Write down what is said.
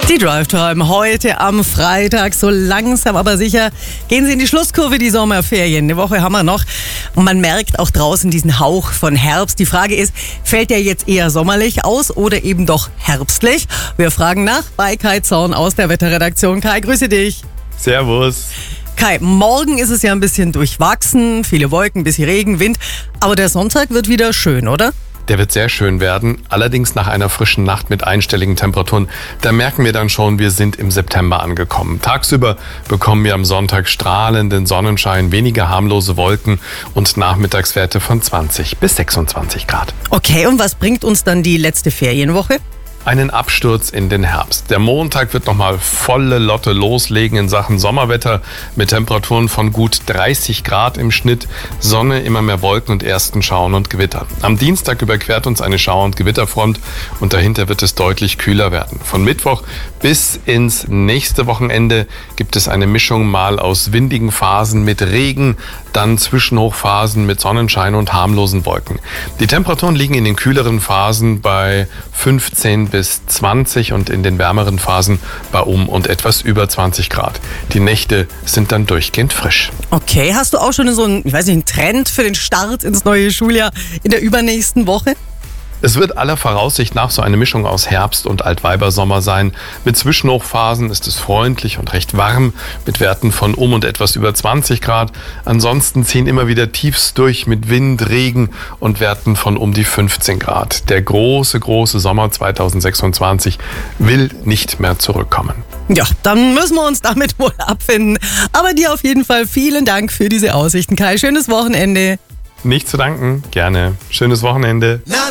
Die Drive-Time heute am Freitag, so langsam aber sicher gehen sie in die Schlusskurve, die Sommerferien. Eine Woche haben wir noch und man merkt auch draußen diesen Hauch von Herbst. Die Frage ist, fällt der jetzt eher sommerlich aus oder eben doch herbstlich? Wir fragen nach bei Kai Zorn aus der Wetterredaktion. Kai, grüße dich. Servus. Kai, morgen ist es ja ein bisschen durchwachsen, viele Wolken, ein bisschen Regen, Wind, aber der Sonntag wird wieder schön, oder? Der wird sehr schön werden, allerdings nach einer frischen Nacht mit einstelligen Temperaturen. Da merken wir dann schon, wir sind im September angekommen. Tagsüber bekommen wir am Sonntag strahlenden Sonnenschein, weniger harmlose Wolken und Nachmittagswerte von 20 bis 26 Grad. Okay, und was bringt uns dann die letzte Ferienwoche? Einen Absturz in den Herbst. Der Montag wird nochmal volle Lotte loslegen in Sachen Sommerwetter mit Temperaturen von gut 30 Grad im Schnitt, Sonne, immer mehr Wolken und ersten Schauern und Gewitter. Am Dienstag überquert uns eine Schauer- und Gewitterfront und dahinter wird es deutlich kühler werden. Von Mittwoch bis ins nächste Wochenende gibt es eine Mischung mal aus windigen Phasen mit Regen, dann Zwischenhochphasen mit Sonnenschein und harmlosen Wolken. Die Temperaturen liegen in den kühleren Phasen bei 15 bis 20 und in den wärmeren Phasen bei und etwas über 20 Grad. Die Nächte sind dann durchgehend frisch. Okay, hast du auch schon so einen Trend für den Start ins neue Schuljahr in der übernächsten Woche? Es wird aller Voraussicht nach so eine Mischung aus Herbst und Altweibersommer sein. Mit Zwischenhochphasen ist es freundlich und recht warm, mit Werten von und etwas über 20 Grad. Ansonsten ziehen immer wieder Tiefs durch mit Wind, Regen und Werten von die 15 Grad. Der große Sommer 2026 will nicht mehr zurückkommen. Ja, dann müssen wir uns damit wohl abfinden. Aber dir auf jeden Fall vielen Dank für diese Aussichten, Kai. Schönes Wochenende. Nicht zu danken, gerne. Schönes Wochenende.